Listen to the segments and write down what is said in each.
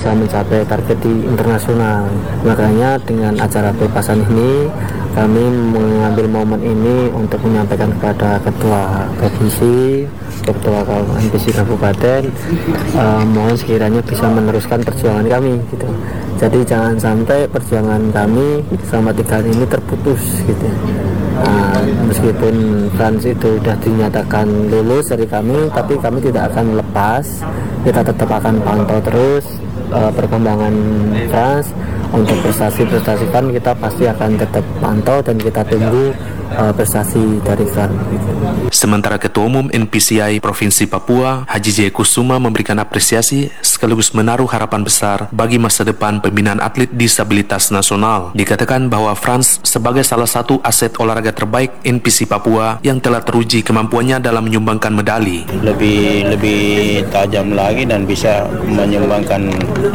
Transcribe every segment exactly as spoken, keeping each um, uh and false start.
bisa mencapai target di internasional. Makanya dengan acara pelepasan ini kami mengambil momen ini untuk menyampaikan kepada ketua provinsi, ketua N P C kabupaten, uh, mohon sekiranya bisa meneruskan perjuangan kami gitu. Jadi jangan sampai perjuangan kami selama tiga hari ini terputus gitu. Nah, meskipun Frans itu sudah dinyatakan lulus dari kami, tapi kami tidak akan lepas. Kita tetap akan pantau terus uh, perkembangan Frans. Untuk prestasi-prestasi kan kita pasti akan tetap pantau dan kita tunggu uh, prestasi dari Frans. Sementara Ketua Umum N P C I Provinsi Papua, Haji Jaya Kusuma, memberikan apresiasi sekaligus menaruh harapan besar bagi masa depan pembinaan atlet disabilitas nasional. Dikatakan bahwa Frans sebagai salah satu aset olahraga terbaik N P C Papua yang telah teruji kemampuannya dalam menyumbangkan medali. Lebih lebih tajam lagi dan bisa menyumbangkan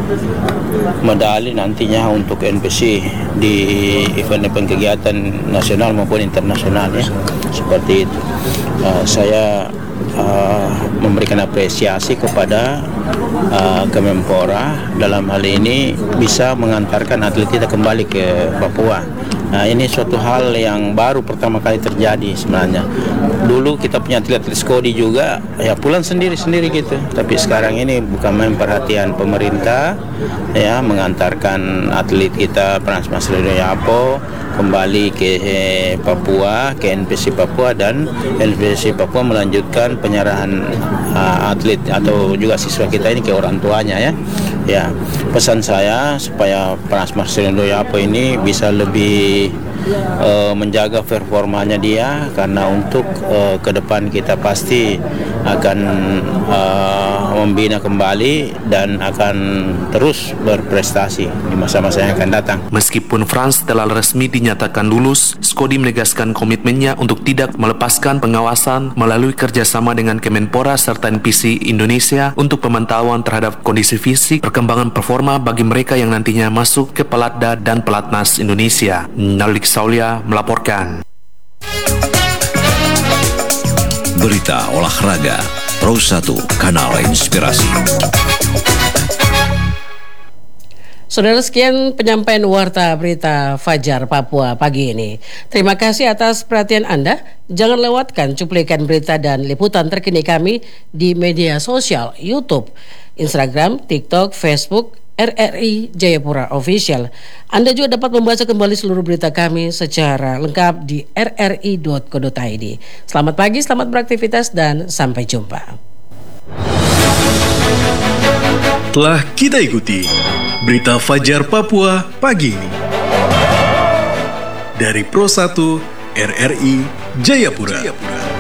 medali nantinya untuk N P C di event-event kegiatan nasional maupun internasional ya. Seperti itu. Uh, saya uh, memberikan apresiasi kepada uh, Kemenpora dalam hal ini bisa mengantarkan atlet kita kembali ke Papua. Nah, ini suatu hal yang baru pertama kali terjadi sebenarnya. Dulu kita punya atlet-atlet Skodi juga, ya pulang sendiri-sendiri gitu. Tapi sekarang ini bukan main perhatian pemerintah, ya mengantarkan atlet kita Frans Marcelino Yapo kembali ke Papua, ke N P C Papua, dan N P C Papua melanjutkan penyerahan uh, atlet atau juga siswa kita ini ke orang tuanya ya. Ya, pesan saya supaya Frans Marcelino Yapo ini bisa lebih uh, menjaga performanya dia, karena untuk uh, ke depan kita pasti akan uh, membina kembali dan akan terus berprestasi di masa-masa yang akan datang. Meskipun Frans telah resmi dinyatakan lulus, Skodi menegaskan komitmennya untuk tidak melepaskan pengawasan melalui kerjasama dengan Kemenpora serta N P C Indonesia untuk pemantauan terhadap kondisi fisik, perkembangan performa bagi mereka yang nantinya masuk ke Pelatda dan Pelatnas Indonesia. Nalik Saulia melaporkan. Berita olahraga Pro satu, kanal inspirasi. Saudara, sekian penyampaian warta berita Fajar Papua pagi ini. Terima kasih atas perhatian Anda. Jangan lewatkan cuplikan berita dan liputan terkini kami di media sosial YouTube, Instagram, TikTok, Facebook, R R I Jayapura Official. Anda juga dapat membaca kembali seluruh berita kami secara lengkap di r r i dot co dot i d. Selamat pagi, selamat beraktivitas, dan sampai jumpa. Telah kita ikuti berita Fajar Papua pagi ini dari Pro satu R R I Jayapura. Jayapura.